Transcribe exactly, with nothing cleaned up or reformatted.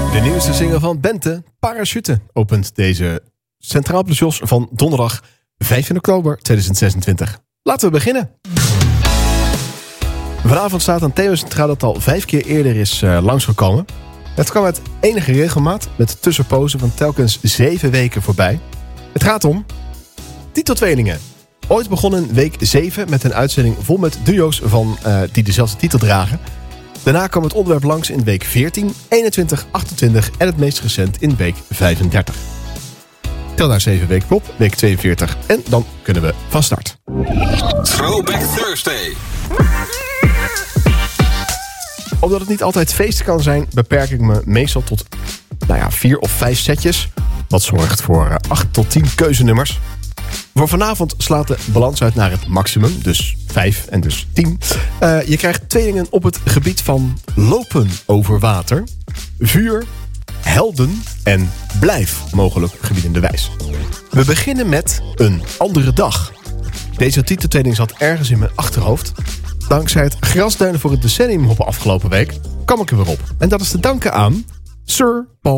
De nieuwste single van Bente, Parachute, opent deze Centraal Plus Jos van donderdag vijftien oktober tweeduizend zesentwintig. Laten we beginnen. Vanavond staat een thema centraal dat al vijf keer eerder is uh, langsgekomen. Het kwam met enige regelmaat met tussenpozen van telkens zeven weken voorbij. Het gaat om titeltweelingen. Ooit begonnen week zeven met een uitzending vol met duo's van, uh, die dezelfde titel dragen. Daarna kwam het onderwerp langs in week veertien, eenentwintig, achtentwintig en het meest recent in week vijfendertig. Tel daar zeven weken op, week tweeënveertig en dan kunnen we van start. Throwback Thursday. Omdat het niet altijd feesten kan zijn, beperk ik me meestal tot nou ja, vier of vijf setjes. Wat zorgt voor acht tot tien keuzenummers. Voor vanavond slaat de balans uit naar het maximum, dus vijf en dus tien. Uh, je krijgt tweelingen op het gebied van lopen over water, vuur, helden en blijf mogelijk gebiedende wijs. We beginnen met een andere dag. Deze titeltweeling zat ergens in mijn achterhoofd. Dankzij het grasduinen voor het decennium hoppen afgelopen week kwam ik er weer op. En dat is te danken aan Sir Paul